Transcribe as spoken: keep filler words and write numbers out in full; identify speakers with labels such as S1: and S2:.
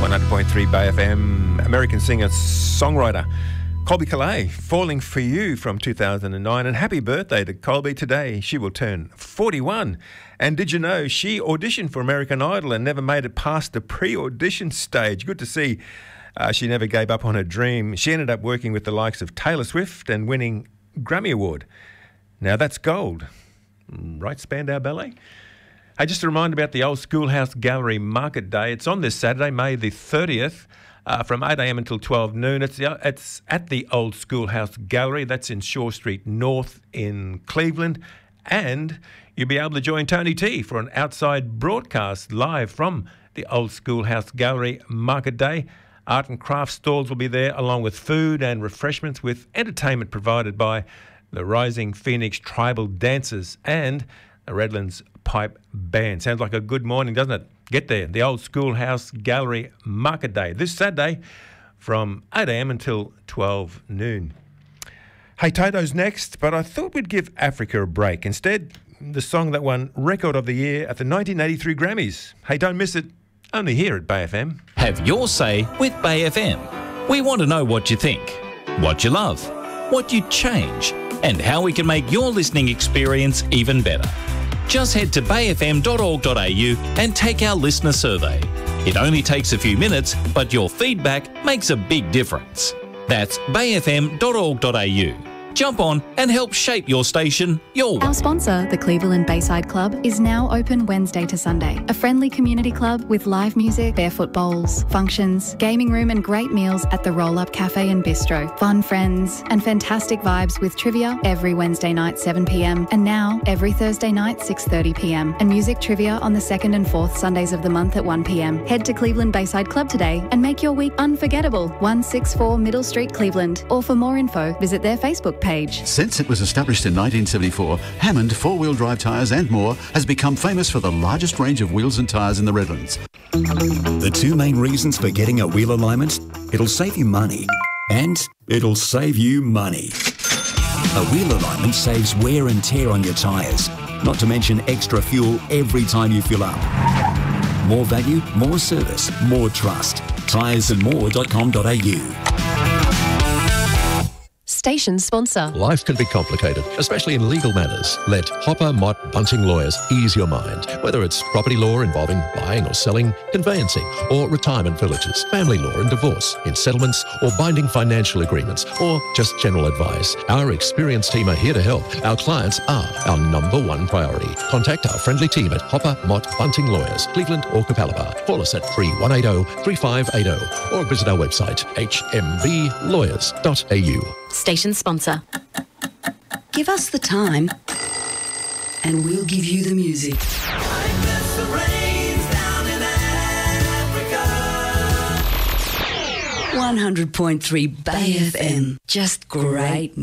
S1: one hundred point three Bay F M, American singer-songwriter Colbie Caillat, Falling For You from two thousand nine. And happy birthday to Colbie today. She will turn forty-one. And did you know she auditioned for American Idol and never made it past the pre-audition stage? Good to see uh, she never gave up on her dream. She ended up working with the likes of Taylor Swift and winning Grammy Award. Now that's gold. Right, Spandau Ballet? Hey, just a reminder about the Old Schoolhouse Gallery Market Day. It's on this Saturday, May the thirtieth, uh, from eight a.m. until twelve noon. It's, the, it's at the Old Schoolhouse Gallery. That's in Shaw Street North in Cleveland. And you'll be able to join Tony T for an outside broadcast live from the Old Schoolhouse Gallery Market Day. Art and craft stalls will be there, along with food and refreshments, with entertainment provided by the Rising Phoenix Tribal Dancers and the Redlands Pipe Band. Sounds like a good morning, doesn't it? Get there, the Old Schoolhouse Gallery Market Day, this Saturday from eight a.m. until twelve noon. Hey, Toto's next, but I thought we'd give Africa a break. Instead, the song that won Record of the Year at the nineteen eighty-three Grammys. Hey, don't miss it, only here at Bay F M.
S2: Have your say with Bay F M. We want to know what you think, what you love, what you'd change, and how we can make your listening experience even better. Just head to bay f m dot org dot a u and take our listener survey. It only takes a few minutes, but your feedback makes a big difference. That's bay f m dot org dot a u. Jump on and help shape your station your way.
S3: Our sponsor, the Cleveland Bayside Club, is now open Wednesday to Sunday. A friendly community club with live music, barefoot bowls, functions, gaming room and great meals at the Roll Up Cafe and Bistro. Fun friends and fantastic vibes with trivia every Wednesday night seven p.m. and now every Thursday night six thirty p.m. and music trivia on the second and fourth Sundays of the month at one p.m. Head to Cleveland Bayside Club today and make your week unforgettable. one sixty-four Middle Street, Cleveland. Or for more info, visit their Facebook page.
S4: Since it was established in nineteen seventy-four, Hammond four-wheel drive tyres and more has become famous for the largest range of wheels and tyres in the Redlands.
S5: The two main reasons for getting a wheel alignment: it'll save you money and it'll save you money. A wheel alignment saves wear and tear on your tyres, not to mention extra fuel every time you fill up. More value, more service, more trust. tyres and more dot com dot a u.
S6: Station sponsor.
S7: Life can be complicated, especially in legal matters. Let Hopper Mott Bunting Lawyers ease your mind. Whether it's property law involving buying or selling, conveyancing, or retirement villages, family law and divorce, in settlements or binding financial agreements, or just general advice, our experienced team are here to help. Our clients are our number one priority. Contact our friendly team at Hopper Mott Bunting Lawyers, Cleveland or Capalaba. Call us at three one eight zero, three five eight zero or visit our website h m b lawyers dot a u.
S6: Station sponsor.
S8: Give us the time and we'll give you the music. one hundred point three Bay F M. Just great